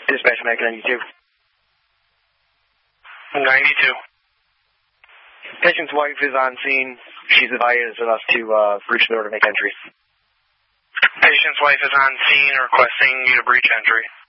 Dispatch Mac 92. 92. Patient's wife is on scene. She's advised us to breach the door to make entry. Patient's wife is on scene requesting you to breach entry.